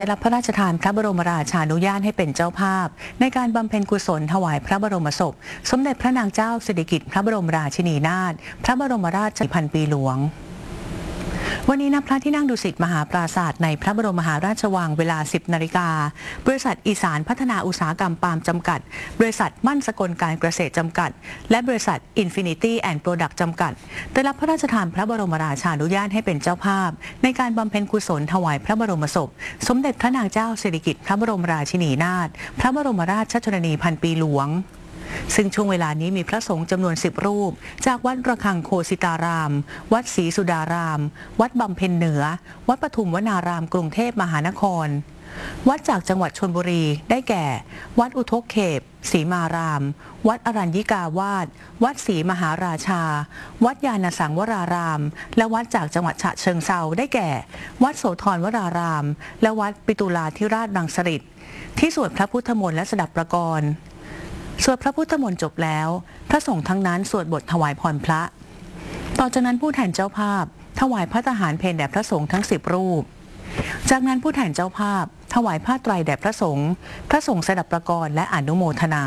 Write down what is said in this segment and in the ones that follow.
ได้รับพระราชทานพระบรมราชานุญาตให้เป็นเจ้าภาพในการบำเพ็ญกุศลถวายพระบรมศพสมเด็จพระนางเจ้าสิริกิติ์พระบรมราชินีนาถพระบรมราชพันปีหลวงวันนี้ณพระที่นั่งดุสิตมหาปราสาทในพระบรมมหาราชวังเวลา 10 นาฬิกาบริษัทอีสานพัฒนาอุตสาหกรรมปาล์มจำกัดบริษัทมั่นสกลการเกษตรจำกัดและบริษัท Infinity and Product จำกัดได้รับพระราชทานพระบรมราชานุญาตให้เป็นเจ้าภาพในการบำเพ็ญกุศลถวายพระบรมศพสมเด็จพระนางเจ้าสิริกิติ์พระบรมราชินีนาถพระบรมราชชนนีพันปีหลวงซึ่งช่วงเวลานี้มีพระสงฆ์จำนวน10 รูปจากวัดระฆังโคสิตารามวัดศรีสุดารามวัดบำเพ็ญเหนือวัดปทุมวนารามกรุงเทพมหานครวัดจากจังหวัดชลบุรีได้แก่ วัดอุทกเขปศรีมารามวัดอรัญญิกาวาสวัดศรีมหาราชาวัดยานสังวรารามและวัดจากจังหวัดฉะเชิงเทราได้แก่ วัดโสธรวรารามและวัดปิตุลาธิราชรังสฤษฎ์ที่สวดพระพุทธมนต์และสดับประกรสวดพระพุทธมนต์จบแล้วพระสงฆ์ทั้งนั้นสวดบทถวายพรพระต่อจากนั้นผู้แทนเจ้าภาพถวายพระทหารเพลแด่พระสงฆ์ทั้ง10 รูปจากนั้นผู้แทนเจ้าภาพถวายผ้าไตรแด่พระสงฆ์สดับประกรและอนุโมทนา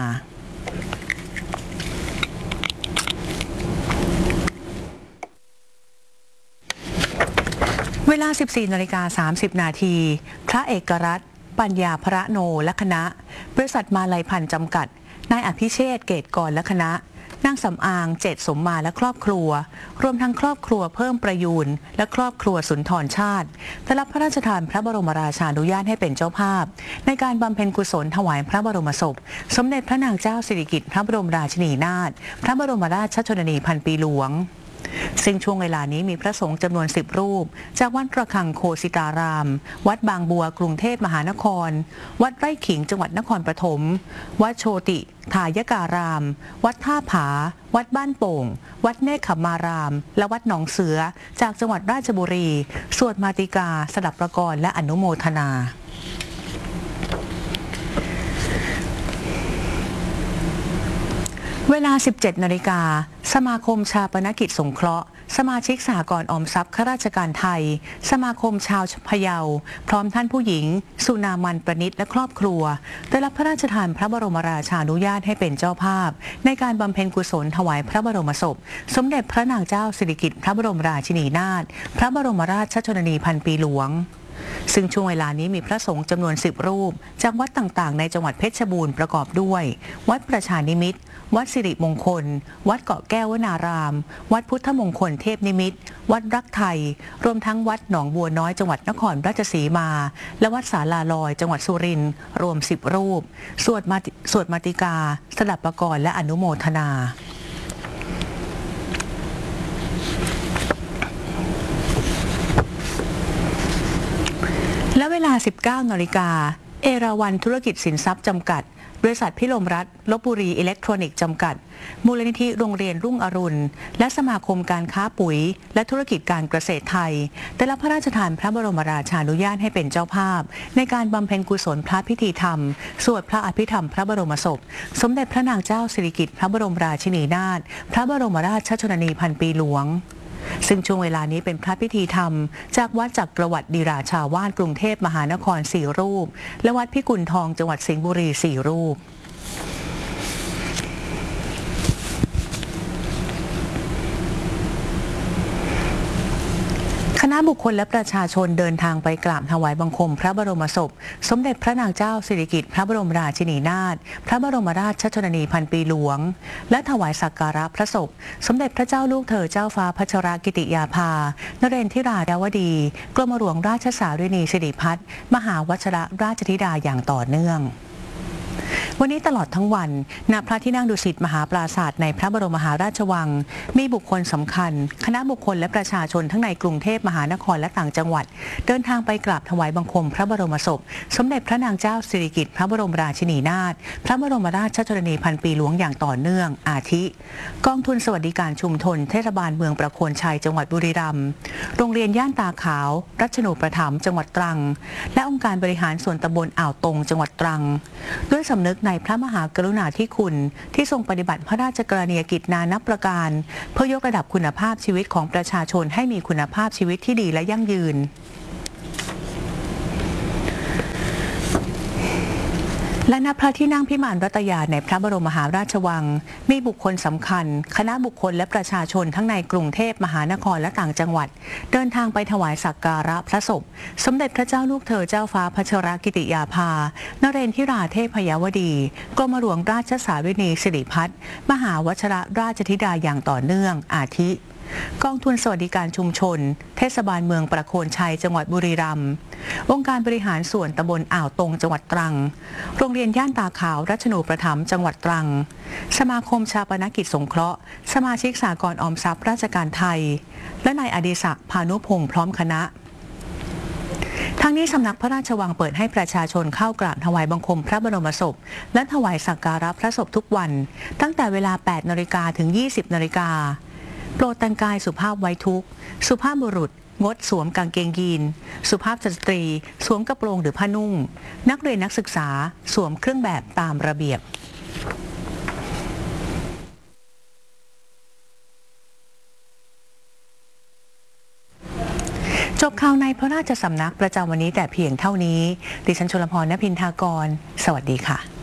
เวลา 14:30 นาทีพระเอกรัตน์ปัญญาพระโนและคณะบริษัทมาลัยพันธ์จำกัดนายอภิเชษฐ์เกตกรและคณะนางสำอางเจตสมมาและครอบครัวรวมทั้งครอบครัวเพิ่มประยูนและครอบครัวสุนทรชาติได้รับพระราชทานพระบรมราชานุญาตให้เป็นเจ้าภาพในการบำเพ็ญกุศลถวายพระบรมศพสมเด็จพระนางเจ้าสิริกิติ์พระบรมราชินีนาถพระบรมราชชนนีพันปีหลวงซึ่งช่วงเวลานี้มีพระสงฆ์จำนวน10 รูปจากวัดระฆังโคสิตารามวัดบางบัวกรุงเทพมหานครวัดไร่ขิงจังหวัดนครปฐมวัดโชติทายการามวัดท่าผาวัดบ้านโป่งวัดเนคขมารามและวัดหนองเสือจากจังหวัดราชบุรีสวดมาติกาสดับประกรและอนุโมทนาเวลา 17 นาฬิกาสมาคมชาปนกิจสงเคราะห์สมาชิกสหกรณ์ออมทรัพย์ข้าราชการไทยสมาคมชาวพะเยาพร้อมท่านผู้หญิงสุนามันประนิตและครอบครัวได้รับพระราชทานพระบรมราชานุญาตให้เป็นเจ้าภาพในการบำเพ็ญกุศลถวายพระบรมศพสมเด็จพระนางเจ้าสิริกิติ์พระบรมราชินีนาถพระบรมราชชนนีพันปีหลวงซึ่งช่วงเวลานี้มีพระสงฆ์จำนวน10 รูปจากวัดต่างๆในจังหวัดเพชรบูรณ์ประกอบด้วยวัดประชานิมิตรวัดสิริมงคลวัดเกาะแก้ววนารามวัดพุทธมงคลเทพนิมิตรวัดรักไทยรวมทั้งวัดหนองบัวน้อยจังหวัดนครราชสีมาและวัดศาลาลอยจังหวัดสุรินทร์รวม10 รูปสวดมาติกาสดับประกรและอนุโมทนาและเวลา 19 นาฬิกาเอราวัณธุรกิจสินทรัพย์จำกัดบริษัทพิรมรัตน์ลพบุรีอิเล็กทรอนิกส์จำกัดมูลนิธิโรงเรียนรุ่งอรุณและสมาคมการค้าปุ๋ยและธุรกิจการเกษตรไทยได้รับพระราชทานพระบรมราชานุญาตให้เป็นเจ้าภาพในการบำเพ็ญกุศลพระพิธีธรรมสวดพระอภิธรรมพระบรมศพสมเด็จพระนางเจ้าสิริกิติ์พระบรมราชินีนาถพระบรมราชชนนีพันปีหลวงซึ่งช่วงเวลานี้เป็นพระพิธีธรรมจากวัดจักรวรรดิราชาวาสกรุงเทพมหานคร4 รูปและวัดพิกุลทองจังหวัดสิงห์บุรี4 รูปคณะบุคคลและประชาชนเดินทางไปกราบถวายบังคมพระบรมศพสมเด็จพระนางเจ้าสิริกิติ์พระบรมราชินีนาถพระบรมราชชนนีพันปีหลวงและถวายสักการะพระศพสมเด็จพระเจ้าลูกเธอเจ้าฟ้าพัชรกิติยาภานเรนทิราธิวดีกรมหลวงราชสารินีสิริพัฒน์มหาวชิรราชธิดาอย่างต่อเนื่องวันนี้ตลอดทั้งวันณพระที่นั่งดุสิตมหาปราสาทในพระบรมมหาราชวังมีบุคคลสำคัญคณะบุคคลและประชาชนทั้งในกรุงเทพมหานครและต่างจังหวัดเดินทางไปกราบถวายบังคมพระบรมศพสมเด็จพระนางเจ้าสิริกิติ์พระบรมราชินีนาถพระบรมราชชนนีพันปีหลวงอย่างต่อเนื่องอาทิกองทุนสวัสดิการชุมชนเทศบาลเมืองประโคนชัยจังหวัดบุรีรัมย์โรงเรียนย่านตาขาวรัชนูปถัมภ์จังหวัดตรังและองค์การบริหารส่วนตำบลอ่าวตงจังหวัดตรังด้วยสำนึกในพระมหากรุณาธิคุณที่ทรงปฏิบัติพระราชกรณียกิจนานับประการเพื่อยกระดับคุณภาพชีวิตของประชาชนให้มีคุณภาพชีวิตที่ดีและยั่งยืนและณพระที่นั่งพิมานรัตยาในพระบรมมหาราชวังมีบุคคลสำคัญคณะบุคคลและประชาชนทั้งในกรุงเทพมหานครและต่างจังหวัดเดินทางไปถวายสักการะพระศพสมเด็จพระเจ้าลูกเธอเจ้าฟ้าพัชรกิติยาภานเรนทิราเทพยวดีกรมหลวงราชสาวินีสิริพัฒน์มหาวชิรราชธิดาอย่างต่อเนื่องอาทิกองทุนสวัสดิการชุมชนเทศบาลเมืองประโคนชัยจังหวัดบุรีรัมย์องค์การบริหารส่วนตำบลอ่าวตงจังหวัดตรังโรงเรียนย่านตาขาวรัชนูประถมจังหวัดตรังสมาคมชาปนกิจสงเคราะห์สมาชิกสหกรณ์ออมทรัพย์ราชการไทยและนายอดิศักดิ์พานุพงษ์พร้อมคณะทั้งนี้สำนักพระราชวังเปิดให้ประชาชนเข้ากราบถวายบังคมพระบรมศพและถวายสักการะพระศพทุกวันตั้งแต่เวลา 8 นาฬิกาถึง 20 นาฬิกาโปรดแต่งกายสุภาพไว้ทุกข์สุภาพบุรุษงดสวมกางเกงยีนสุภาพสตรีสวมกระโปรงหรือผ้านุ่งนักเรียนนักศึกษาสวมเครื่องแบบตามระเบียบจบข่าวในพระราชสำนักประจำวันนี้แต่เพียงเท่านี้ดิฉันชลพร ณ พินทากรสวัสดีค่ะ